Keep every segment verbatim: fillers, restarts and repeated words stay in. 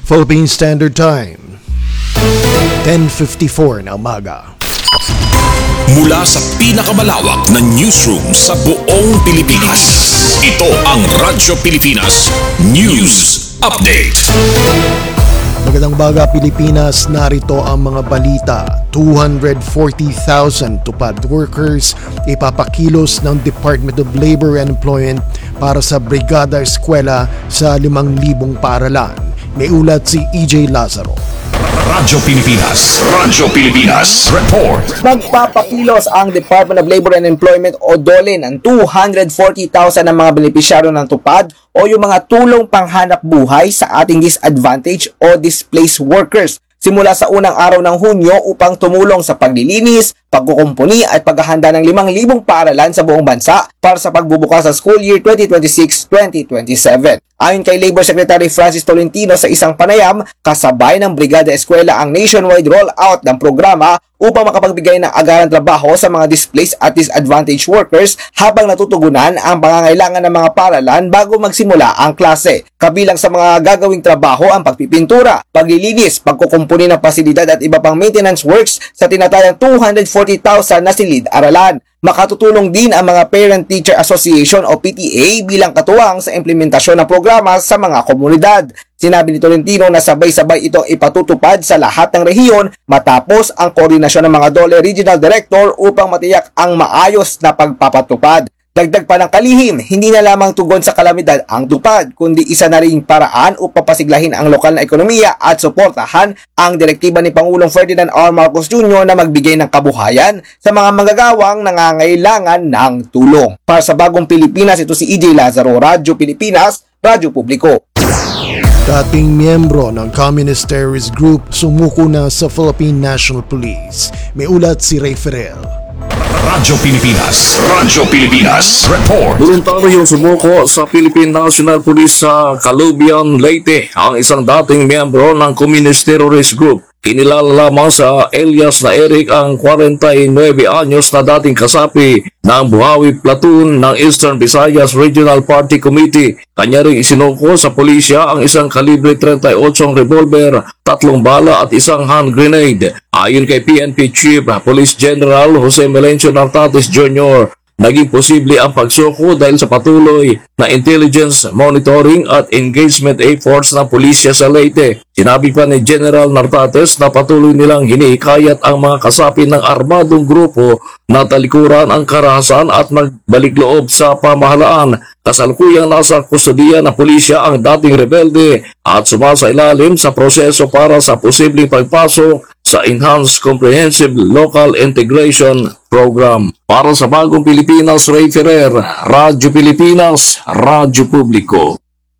Philippine Standard Time, ten fifty-four na umaga. Mula sa pinakamalawak na newsroom sa buong Pilipinas, ito ang Radyo Pilipinas News Update. Magandang umaga Pilipinas, narito ang mga balita. two hundred forty thousand tupad workers ipapakilos ng Department of Labor and Employment para sa Brigada Eskwela sa limang libong paaralan. May ulat si E J Lazaro. Radyo Pilipinas, Radyo Pilipinas Report. Magpapakilos ang Department of Labor and Employment o DOLE ng two hundred forty thousand ng mga benepisyaryo ng tupad o yung mga tulong panghanap buhay sa ating disadvantaged o displaced workers simula sa unang araw ng Hunyo upang tumulong sa paglilinis, pagkukumpuni at paghahanda ng limang libong paaralan sa buong bansa para sa pagbubukas sa school year twenty twenty-six twenty twenty-seven. Ayon kay Labor Secretary Francis Tolentino sa isang panayam, kasabay ng Brigada Eskwela ang nationwide rollout ng programa upang makapagbigay ng agarang trabaho sa mga displaced at disadvantaged workers habang natutugunan ang pangangailangan ng mga paaralan bago magsimula ang klase. Kabilang sa mga gagawing trabaho ang pagpipintura, paglilinis, pagkukumpuni ng pasilidad at iba pang maintenance works sa tinatayang two hundred forty thousand na silid-aralan. Makatutulong din ang mga Parent Teacher Association o P T A bilang katuwang sa implementasyon ng programa sa mga komunidad. Sinabi ni Tolentino na sabay-sabay ito ipatutupad sa lahat ng rehiyon matapos ang koordinasyon ng mga DOLE Regional Director upang matiyak ang maayos na pagpapatupad. Dagdag pa ng kalihim, hindi na lamang tugon sa kalamidad ang tupad, kundi isa na ring paraan upang pasiglahin ang lokal na ekonomiya at suportahan ang direktiba ni Pangulong Ferdinand R. Marcos Junior na magbigay ng kabuhayan sa mga manggagawang nangangailangan ng tulong. Para sa Bagong Pilipinas, ito si E J Lazaro, Radyo Pilipinas, Radyo Publiko. Dating miyembro ng Communist Terrorist Group sumuko na sa Philippine National Police. May ulat si Ray Ferrer. Radyo Pilipinas, Radyo Pilipinas Report. Voluntaryong sumuko sa Philippine National Police sa Calubian, Leyte ang isang dating miyembro ng Communist Terrorist Group. Kinilala lamang sa alias na Eric ang forty-nine anyos na dating kasapi ng Buhawi Platoon ng Eastern Visayas Regional Party Committee. Kanya ring isinuko sa pulisya ang isang kalibre thirty-eight revolver, tatlong bala at isang hand grenade. Ayon kay P N P Chief Police General Jose Melencio Nartates Junior, naging posible ang pagsuko dahil sa patuloy na intelligence monitoring at engagement efforts ng pulisya sa Leyte. Sinabi pa ni General Nartates na patuloy nilang hinihikayat ang mga kasapi ng armadong grupo na talikuran ang karahasan at magbalik loob sa pamahalaan. Kasalukuyang nasa kustodiya ng pulisya ang dating rebelde at sumasailalim sa proseso para sa posibleng pagpasok sa Enhanced Comprehensive Local Integration Program. Para sa Bagong Pilipinas, Ray Ferrer, Radyo Pilipinas, Radyo Publiko.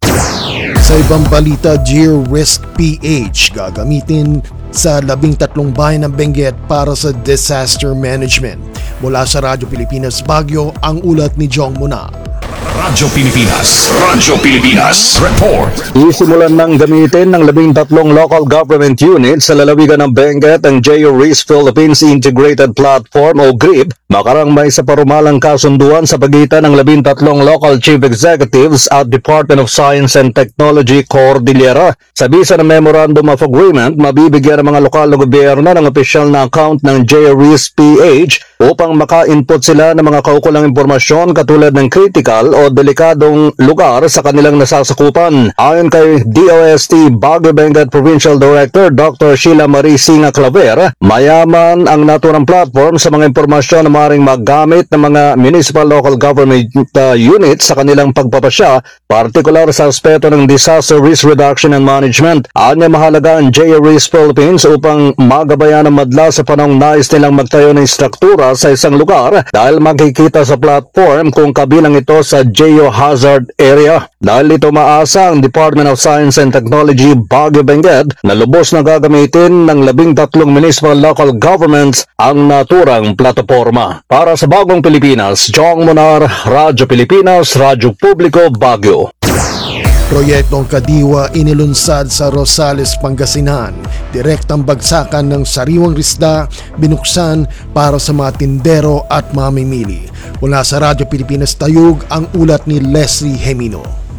Sa ibang balita, GeoRisk P H gagamitin sa labing tatlong bayan ng Benguet para sa disaster management. Mula sa Radyo Pilipinas Baguio, ang ulat ni Jong Muna. Radyo Pilipinas, Radyo Pilipinas Report. Isimulan ng gamitin ng labing tatlong local government units sa lalawigan ng Benguet ang GeoRisk Philippines Integrated Platform o G R I P. Makarang may sa parumalang kasunduan sa pagitan ng labing tatlong local chief executives at Department of Science and Technology Cordillera. Sa bisa ng Memorandum of Agreement, mabibigyan ng mga lokal na gobyerno ng opisyal na account ng GeoRisk P H upang maka-input sila ng mga kaukulang impormasyon katulad ng critical o delikadong lugar sa kanilang nasasakupan. Ayon kay D O S T Baguio Benguet Provincial Director Doctor Sheila Marie Singa Claver, mayaman ang naturang platform sa mga impormasyon na maaaring magamit ng mga municipal local government uh, units sa kanilang pagpapasya, partikular sa aspeto ng disaster risk reduction and management. Anya mahalaga ang GeoRisk Philippines upang magabayan ng madla sa panahong nais nilang magtayo ng struktura sa isang lugar dahil makikita sa platform kung kabilang ito sa geohazard area. Dahil ito maasa ang Department of Science and Technology Baguio Benguet na lubos na gagamitin ng labing tatlong municipal local governments ang naturang plataforma. Para sa Bagong Pilipinas, Jong Monar, Radyo Pilipinas, Radyo Publiko, Baguio. Proyektong Kadiwa inilunsad sa Rosales, Pangasinan. Direktang bagsakan ng sariwang isda binuksan para sa mga tindero at mamimili. Mula sa Radyo Pilipinas Tayug, ang ulat ni Leslie Hemino.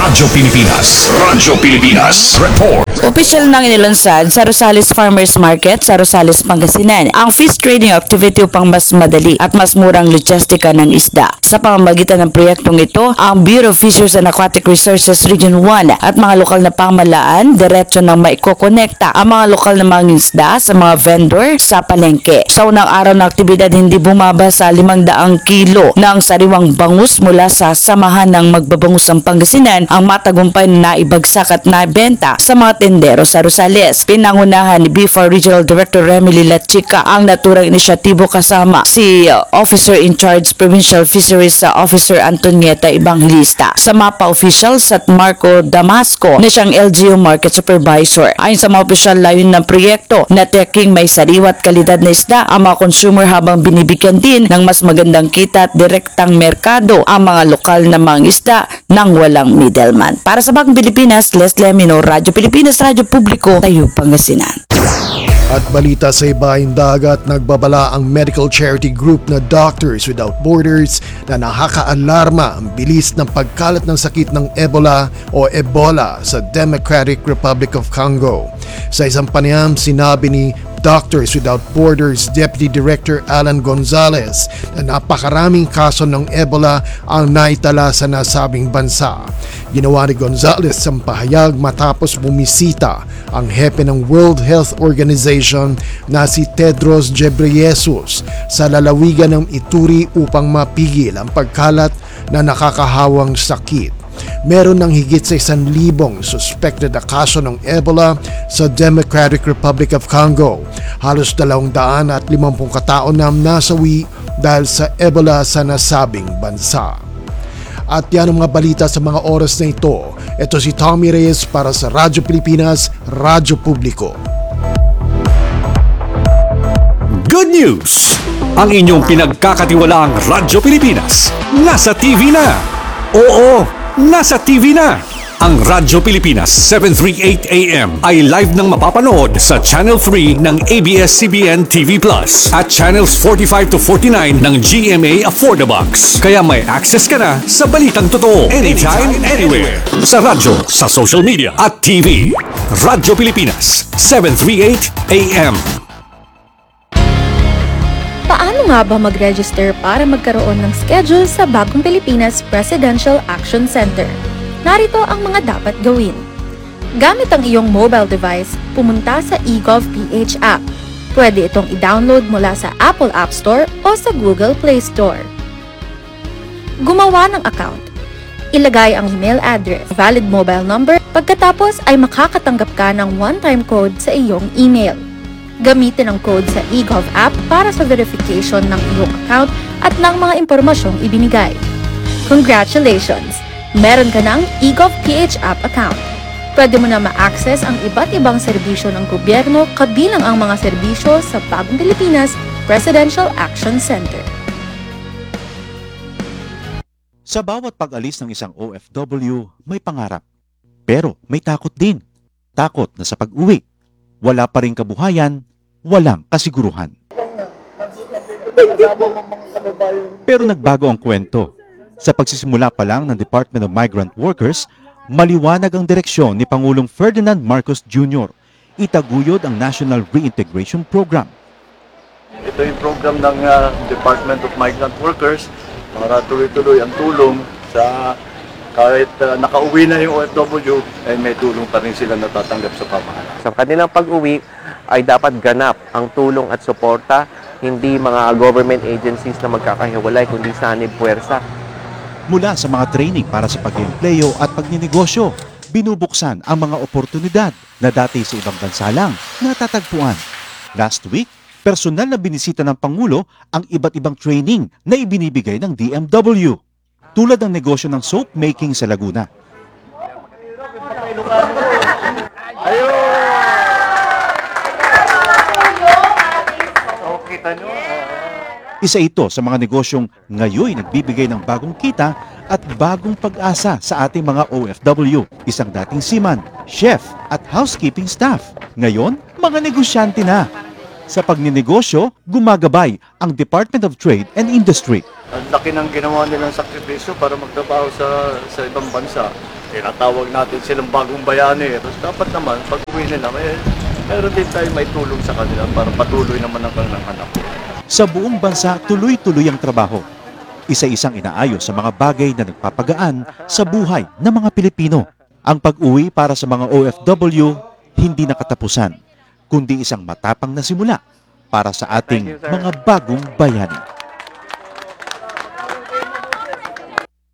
Radyo Pilipinas. Radyo Pilipinas. Report. Opisyal nang inilunsad sa Rosales Farmers Market sa Rosales, Pangasinan ang fish trading activity upang mas madali at mas murang logistika ng isda. Sa pamamagitan ng proyektong ito, ang Bureau of Fisheries and Aquatic Resources Region one at mga lokal na pamahalaan diretso nang maikokonekta ang mga lokal na mga isda sa mga vendor sa palengke. Sa unang araw ng aktibidad, hindi bumaba sa limang daang kilo ng sariwang bangus mula sa Samahan ng Magbabangus ng Pangasinan ang matagumpay na naibagsak at nabenta sa mga tendero sa Rosales. Pinangunahan ni B four Regional Director Remily Lachica ang naturang inisyatibo kasama si uh, Officer in Charge Provincial Fisheries sa Officer Antonieta Evangelista. Sa MAPA officials at Marco Damasco na siyang L G U Market Supervisor. Ayon sa mga opisyal, layon ng proyekto na teking may sariwa at kalidad na isda ang mga consumer habang binibigyan din ng mas magandang kita at direktang merkado ang mga lokal na mga isda nang walang middleman. Para sa Bagong Pilipinas, Leslie Amino, Radyo Pilipinas, Radyo Publiko, Tayo, Pangasinan. At balita sa ibaing dagat, nagbabala ang medical charity group na Doctors Without Borders na nakakaalarma ang bilis ng pagkalat ng sakit ng Ebola o Ebola sa Democratic Republic of Congo. Sa isang panayam, sinabi ni Doctors Without Borders Deputy Director Alan Gonzalez na napakaraming kaso ng Ebola ang naitala sa nasabing bansa. Ginawa ni Gonzalez ang pahayag matapos bumisita ang hepe ng World Health Organization na si Tedros Ghebreyesus sa lalawigan ng Ituri upang mapigil ang pagkalat na nakakahawang sakit. Meron ng higit sa isang libong suspected na kaso ng Ebola sa Democratic Republic of Congo. Halos dalawang daan at limampung katao na nasawi dahil sa Ebola sa nasabing bansa. At yan ang mga balita sa mga oras na ito. Ito si Tommy Reyes para sa Radyo Pilipinas, Radyo Publiko. Good news! Ang inyong pinagkakatiwalaang Radyo Pilipinas nasa T V na. Oo, nasa T V na. Ang Radyo Pilipinas seven thirty-eight A M ay live nang mapapanood sa Channel three ng A B S C B N T V Plus at Channels forty-five to forty-nine ng G M A Affordabox. Kaya may access ka na sa balitang totoo anytime, anywhere. Sa radyo, sa social media at T V. Radyo Pilipinas seven thirty-eight A M. Paano nga ba mag-register para magkaroon ng schedule sa Bagong Pilipinas Presidential Action Center? Narito ang mga dapat gawin. Gamit ang iyong mobile device, pumunta sa eGovPH app. Pwede itong i-download mula sa Apple App Store o sa Google Play Store. Gumawa ng account. Ilagay ang email address, valid mobile number, pagkatapos ay makakatanggap ka ng one-time code sa iyong email. Gamitin ang code sa eGov app para sa verification ng iyong account at ng mga impormasyong ibinigay. Congratulations! Meron ka ng eGovPH app account. Pwede mo na ma-access ang iba't ibang serbisyo ng gobyerno kabilang ang mga serbisyo sa Bagong Pilipinas Presidential Action Center. Sa bawat pag-alis ng isang O F W, may pangarap. Pero may takot din. Takot na sa pag-uwi, wala pa ring kabuhayan, walang kasiguruhan. Pero nagbago ang kwento. Sa pagsisimula pa lang ng Department of Migrant Workers, maliwanag ang direksyon ni Pangulong Ferdinand Marcos Junior Itaguyod ang National Reintegration Program. Ito yung program ng uh, Department of Migrant Workers para tuloy-tuloy ang tulong sa kahit uh, nakauwi na yung O F W, ay may tulong pa rin sila natatanggap sa pamahalaan. Sa kanilang pag-uwi ay dapat ganap ang tulong at suporta, hindi mga government agencies na magkakahiwalay, kundi sanib puwersa. Mula sa mga training para sa pag-empleyo at pagninegosyo, binubuksan ang mga oportunidad na dati sa ibang bansa lang natatagpuan. Last week, personal na binisita ng Pangulo ang iba't ibang training na ibinibigay ng D M W. Tulad ng negosyo ng soap making sa Laguna. Isa ito sa mga negosyong ngayon nagbibigay ng bagong kita at bagong pag-asa sa ating mga O F W. Isang dating seaman, chef at housekeeping staff. Ngayon, mga negosyante na. Sa pagninegosyo, gumagabay ang Department of Trade and Industry. Ang laki ng ginawa nilang sakripisyo para magtrabaho sa, sa ibang bansa. tinatawag natin silang bagong bayani. Tapos dapat naman, pag uwi nila, may, meron din tayo may tulong sa kanila para patuloy naman ang kanilang anak. Sa buong bansa, tuloy-tuloy ang trabaho. Isa-isang inaayos sa mga bagay na nagpapagaan sa buhay ng mga Pilipino. Ang pag-uwi para sa mga O F W hindi nakatapusan, kundi isang matapang na simula para sa ating mga bagong bayani.